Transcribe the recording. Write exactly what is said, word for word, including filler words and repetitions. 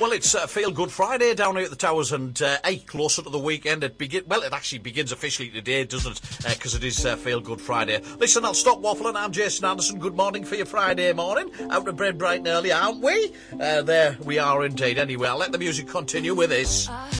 Well, it's uh, Feel Good Friday down here at the Towers, and uh, hey, closer to the weekend. It begin. Well, it actually begins officially today, doesn't it? Because uh, it is uh, Feel Good Friday. Listen, I'll stop waffling. I'm Jason Anderson. Good morning for your Friday morning. Out of bed bright and early, aren't we? Uh, there we are indeed. Anyway, I'll let the music continue with this.